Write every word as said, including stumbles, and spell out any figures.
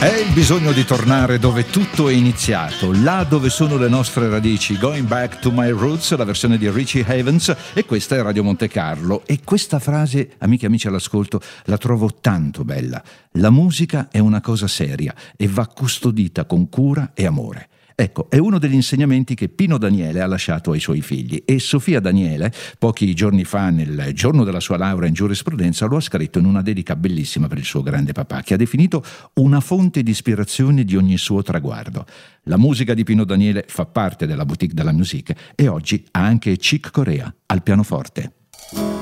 È il bisogno di tornare dove tutto è iniziato, là dove sono le nostre radici. Going Back to My Roots, la versione di Richie Havens, e questa è Radio Monte Carlo. E questa frase, amiche e amici all'ascolto, la trovo tanto bella. La musica è una cosa seria e va custodita con cura e amore. Ecco, è uno degli insegnamenti che Pino Daniele ha lasciato ai suoi figli, e Sofia Daniele, pochi giorni fa, nel giorno della sua laurea in giurisprudenza, lo ha scritto in una dedica bellissima per il suo grande papà, che ha definito una fonte di ispirazione di ogni suo traguardo. La musica di Pino Daniele fa parte della Boutique de la Musique e oggi ha anche Chick Corea al pianoforte.